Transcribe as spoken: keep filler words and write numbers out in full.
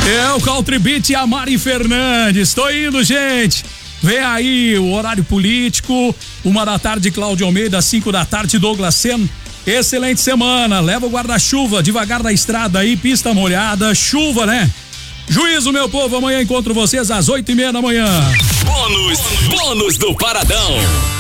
É o Country Beat e a Mari Fernandes. Tô indo, gente. Vem aí o horário político. Uma da tarde, Cláudio Almeida. Cinco da tarde, Douglas Sen. Excelente semana. Leva o guarda-chuva devagar na estrada aí, pista molhada, chuva, né? Juízo, meu povo. Amanhã encontro vocês às oito e meia da manhã. Bônus, bônus do Paradão.